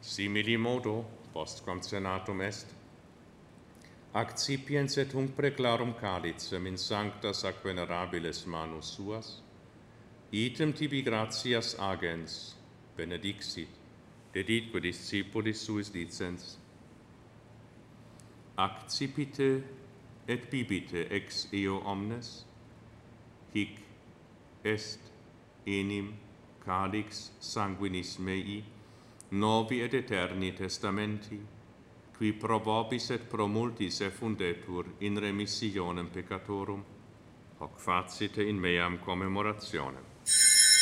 Simili modo, post concenatum est, accipiens et hunc preclarum calicem in sanctas ac venerabiles manus suas, item tibi gratias agens, benedixit, deditque discipulis suis dicens, accipite et bibite ex eo omnes, hic est enim calix sanguinis mei, novi et eterni testamenti, qui pro vobis et pro multis effundetur in remissionem peccatorum, hoc facite in meam commemorationem.